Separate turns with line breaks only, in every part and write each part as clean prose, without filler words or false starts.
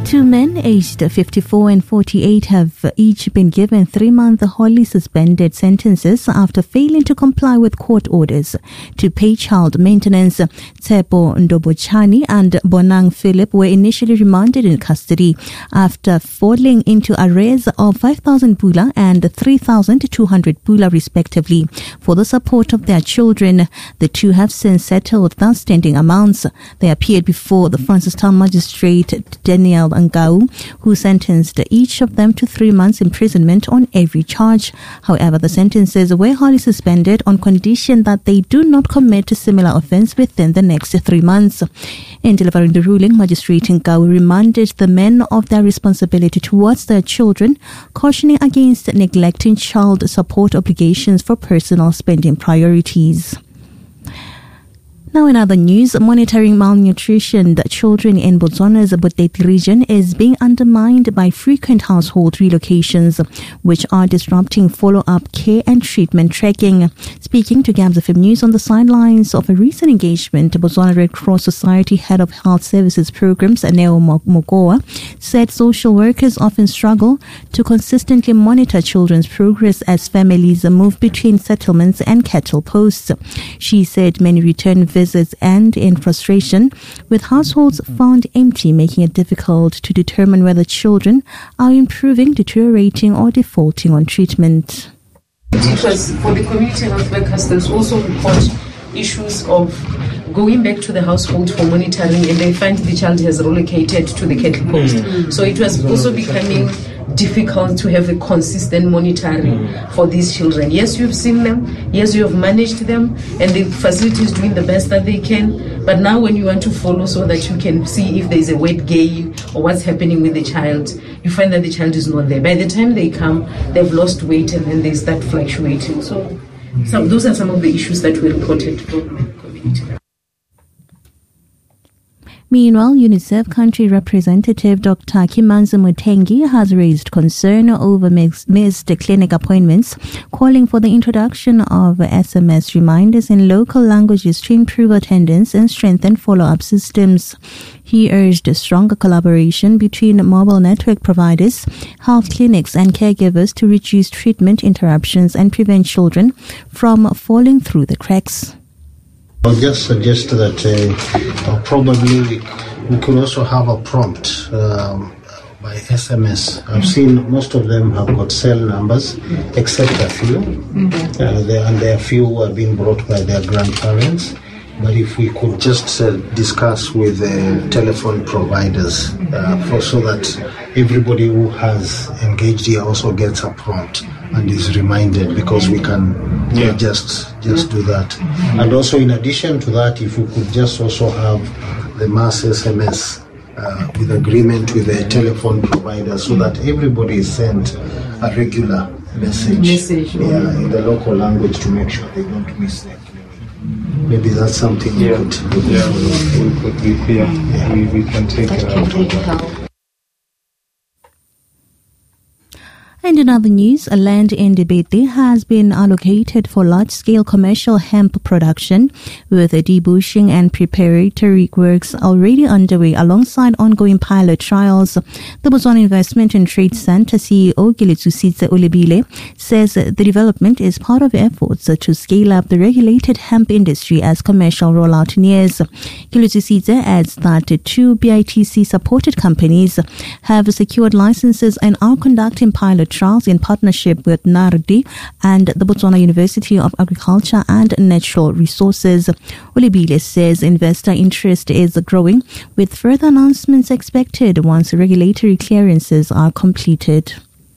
Two men aged 54 and 48 have each been given 3-month wholly suspended sentences after failing to comply with court orders to pay child maintenance. Tsepo Ndobochani and Bonang Philip were initially remanded in custody after falling into arrears of 5,000 pula and 3,200 pula respectively for the support of their children. The two have since settled the outstanding amounts. They appeared before the Francistown magistrate Daniel Ngau, who sentenced each of them to 3 months imprisonment on every charge. However, the sentences were wholly suspended on condition that they do not commit a similar offence within the next 3 months. In delivering the ruling, Magistrate Ngau reminded the men of their responsibility towards their children, cautioning against neglecting child support obligations for personal spending priorities. Now in other news, monitoring malnutrition children in Botswana's Boteti region is being undermined by frequent household relocations, which are disrupting follow-up care and treatment tracking. Speaking to Gabs FM News on the sidelines of a recent engagement, Botswana Red Cross Society Head of Health Services Programs, Neo Mokoa, said social workers often struggle to consistently monitor children's progress as families move between settlements and cattle posts. She said many return visits end in frustration, with households found empty, making it difficult to determine whether children are improving, deteriorating, or defaulting on treatment.
It was for the community health workers. There's also report issues of going back to the household for monitoring, and they find the child has relocated to the cattle post. So it was also becoming difficult to have a consistent monitoring for these children. Yes, you've seen them. Yes, you have managed them, and the facility is doing the best that they can. But now when you want to follow so that you can see if there's a weight gain or what's happening with the child, you find that the child is not there. By the time they come, they've lost weight and then they start fluctuating. So those are some of the issues that we reported from the community.
Meanwhile, UNICEF country representative Dr. Kimanzi Mutengi has raised concern over missed clinic appointments, calling for the introduction of SMS reminders in local languages to improve attendance and strengthen follow-up systems. He urged stronger collaboration between mobile network providers, health clinics and caregivers to reduce treatment interruptions and prevent children from falling through the cracks.
I'll just suggest that probably we could also have a prompt by SMS. I've seen most of them have got cell numbers, except a few. And there are few who are being brought by their grandparents. But if we could just discuss with the telephone providers so that everybody who has engaged here also gets a prompt and is reminded, because we can just do that. And also in addition to that, if we could just also have the mass SMS with agreement with the telephone provider so that everybody is sent a regular message in the local language to make sure they don't miss that. Maybe that's something we could we can take it out.
And in other news, a land in Ndebele has been allocated for large-scale commercial hemp production, with debushing and preparatory works already underway alongside ongoing pilot trials. The Botswana Investment and Trade Centre CEO Giletsusitse Olebile says the development is part of efforts to scale up the regulated hemp industry as commercial rollout nears. Giletsusitse adds that 2 BITC-supported companies have secured licenses and are conducting pilot trials in partnership with NARDI and the Botswana University of Agriculture and Natural Resources. Olebile says investor interest is growing, with further announcements expected once regulatory clearances are completed.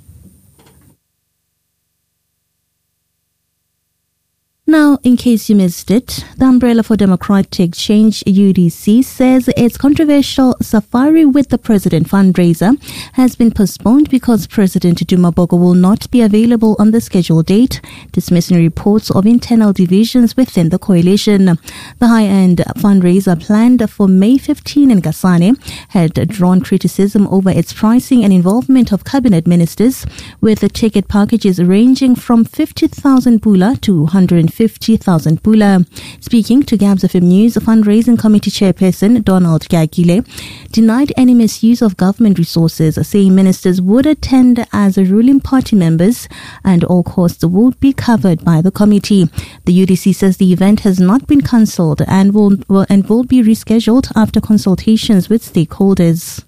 Now, in case you missed it, the Umbrella for Democratic Change UDC says its controversial Safari with the President fundraiser has been postponed because President Duma Boko will not be available on the scheduled date, dismissing reports of internal divisions within the coalition. The high-end fundraiser planned for May 15 in Kasane had drawn criticism over its pricing and involvement of cabinet ministers, with the ticket packages ranging from 50,000 pula to 150 50,000 pula. Speaking to Gabs FM News, Fundraising Committee Chairperson Donald Gagile denied any misuse of government resources, saying ministers would attend as ruling party members and all costs will be covered by the committee. The UDC says the event has not been cancelled and will be rescheduled after consultations with stakeholders.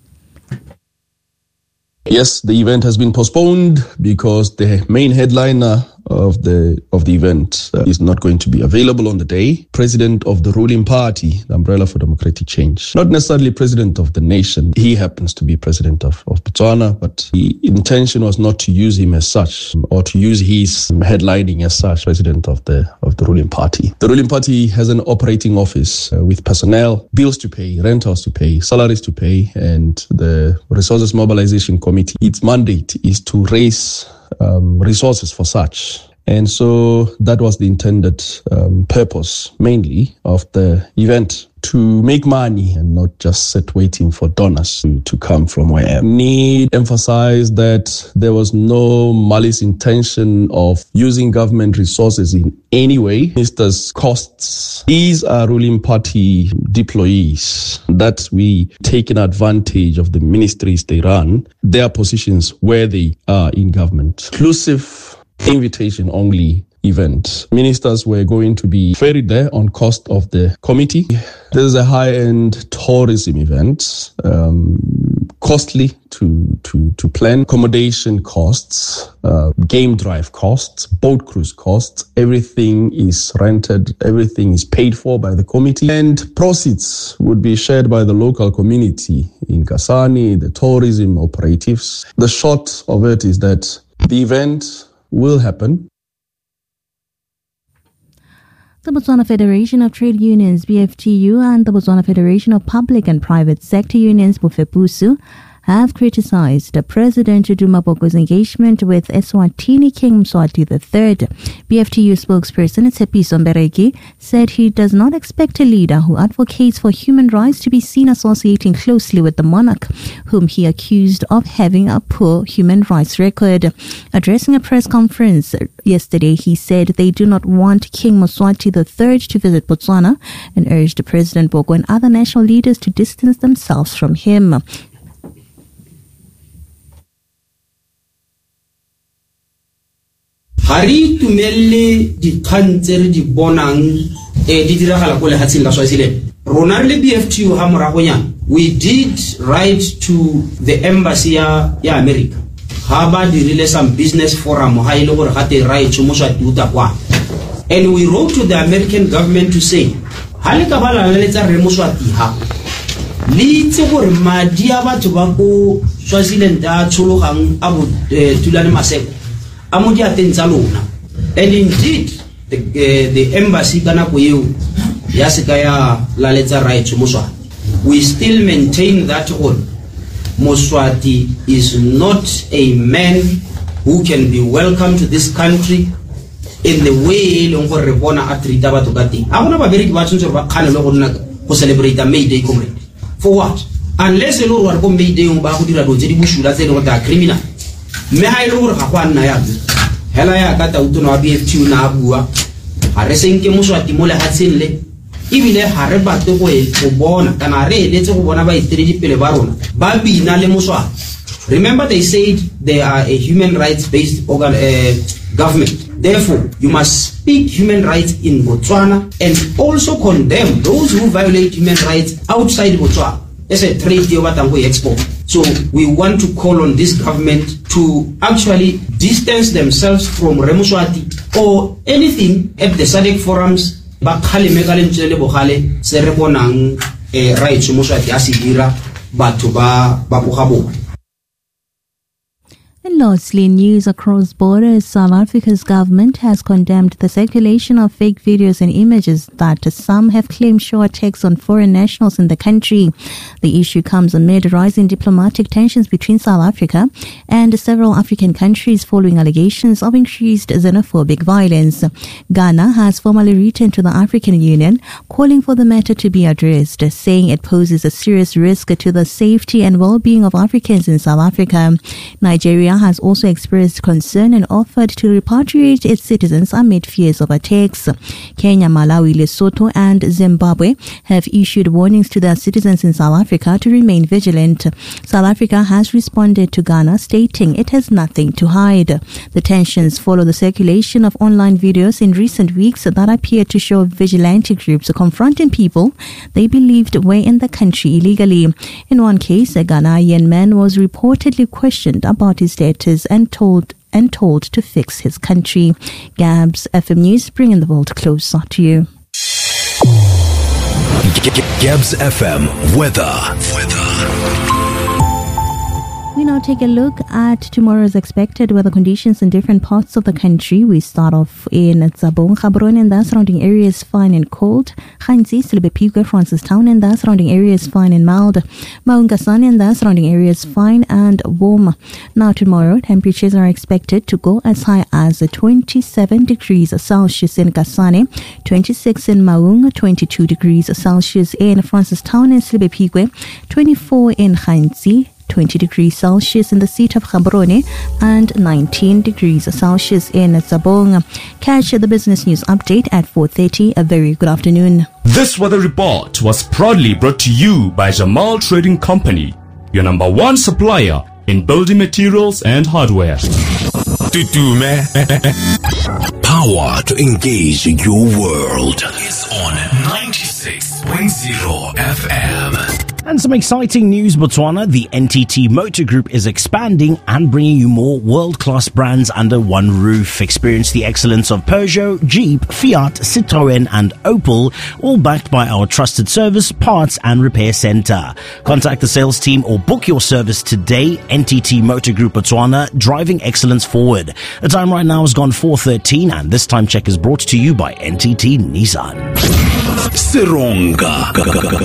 Yes, the event has been postponed because the main headliner of the event is not going to be available on the day. President of the ruling party, the Umbrella for Democratic Change, not necessarily president of the nation. He happens to be president of Botswana, but the intention was not to use him as such or to use his headlining as such, president of the ruling party. The ruling party has an operating office with personnel, bills to pay, rentals to pay, salaries to pay, and the Resources Mobilization Committee, its mandate is to raise resources for such. And so that was the intended purpose, mainly, of the event, to make money and not just sit waiting for donors to come from wherever. Need to emphasize that there was no malice intention of using government resources in any way. Ministers' costs. These are ruling party deployees that we taking advantage of the ministries they run, their positions where they are in government. Inclusive, invitation only event. Ministers were going to be ferried there on cost of the committee. This is a high-end tourism event, costly to plan. Accommodation costs, game drive costs, boat cruise costs. Everything is rented. Everything is paid for by the committee, and proceeds would be shared by the local community in Kasane, the tourism operatives. The short of it is that the event will happen.
The Botswana Federation of Trade Unions, BFTU, and the Botswana Federation of Public and Private Sector Unions, Bofepusu, have criticized President Duma Boko's engagement with Eswatini King Mswati III. BFTU spokesperson Tshepiso Mbereki said he does not expect a leader who advocates for human rights to be seen associating closely with the monarch, whom he accused of having a poor human rights record. Addressing a press conference yesterday, he said they do not want King Mswati III to visit Botswana and urged President Boko and other national leaders to distance themselves from him.
Hari tumelle di khantsere di bonang di diragala go le hatsing la Swaziland. Rona le BFTU ha moragonya, we did write to the embassy ya America. Ha ba dirile some business forum ha ile gore ga te right mo swa tuta kwa. And we wrote to the American government to say, ha le ka bala le tsa re mo swa ti ha. Li tse gore madi a batho ba go Swaziland a tshologang a bo Tulane Maseko. And indeed, the embassy kana kuyu yasikaya laletsa right Moswati. We still maintain that Moswati is not a man who can be welcome to this country in the way longo repona atrita batho ka teng. Abona ba bereki ba tshwantse ba khana le go nna go celebrate May Day comrade. For what? Unless e lo re go May Day ba go dira do tse di bushula tse le go ta criminal. Me ha ile gore ga go nna ya hela ya ka tauto no BFTU na bua ha re senke Moswati mo le hatseng le ibile ha re batle go bona kana re eletse go bona ba itiredi pele ba rona ba bina le Moswati. Remember, they said they are a human rights based government. Therefore, you must speak human rights in Botswana and also condemn those who violate human rights outside Botswana. It's a trade deal that we export. So we want to call on this government to actually distance themselves from Moswati or anything at the SADC forums. Bakhale megale ntshele bogale se re bonang rights Moswati asidira batho ba bogabo.
And lastly, news across borders. South Africa's government has condemned the circulation of fake videos and images that some have claimed show attacks on foreign nationals in the country. The issue comes amid rising diplomatic tensions between South Africa and several African countries following allegations of increased xenophobic violence. Ghana has formally written to the African Union calling for the matter to be addressed, saying it poses a serious risk to the safety and well-being of Africans in South Africa. Nigeria Nigeria has also expressed concern and offered to repatriate its citizens amid fears of attacks. Kenya, Malawi, Lesotho and Zimbabwe have issued warnings to their citizens in South Africa to remain vigilant. South Africa has responded to Ghana, stating it has nothing to hide. The tensions follow the circulation of online videos in recent weeks that appear to show vigilante groups confronting people they believed were in the country illegally. In one case, a Ghanaian man was reportedly questioned about his status and told to fix his country. Gabs FM News, bringing the world closer to you.
Gabs FM weather.
We now take a look at tomorrow's expected weather conditions in different parts of the country. We start off in Tsabong, Gaborone and the surrounding areas fine and cold. Khanzi, Silibepigwe, Francistown and the surrounding areas fine and mild. Maungasane and the surrounding areas fine and warm. Now tomorrow, temperatures are expected to go as high as 27 degrees Celsius in Kasane, 26 in Maung, 22 degrees Celsius in Francistown and Silibepigwe, 24 in Khanzi, 20 degrees Celsius in the seat of Gaborone and 19 degrees Celsius in Tsabong. Catch the business news update at 4:30. A very good afternoon.
This weather report was proudly brought to you by Jamal Trading Company, your number one supplier in building materials and hardware.
Power to engage your world is on 96.0 FM.
And some exciting news, Botswana. The NTT Motor Group is expanding and bringing you more world-class brands under one roof. Experience the excellence of Peugeot, Jeep, Fiat, Citroën and Opel, all backed by our trusted service, parts and repair center. Contact the sales team or book your service today. NTT Motor Group Botswana, driving excellence forward. The time right now has gone 4:13 and this time check is brought to you by NTT Nissan.
Sironga.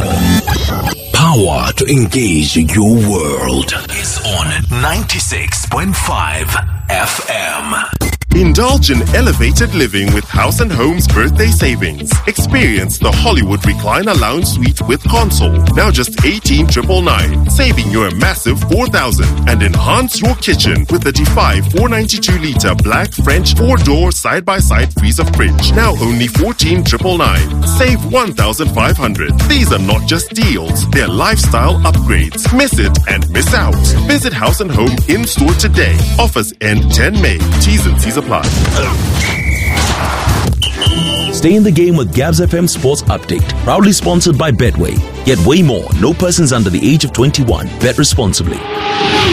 Power to engage your world is on 96.5 FM.
Indulge in elevated living with House & Home's birthday savings. Experience the Hollywood Recliner Lounge Suite with console, now just $18,999, saving you a massive $4,000. And enhance your kitchen with the Defy 492-liter black French 4-door side-by-side freezer fridge, now only $14,999. Save $1,500. These are not just deals, they're lifestyle upgrades. Miss it and miss out. Visit House & Home in-store today. Offers end 10 May. T's and C's apply.
Stay in the game with Gabs FM Sports Update. Proudly sponsored by Betway. Get way more. No persons under the age of 21. Bet responsibly.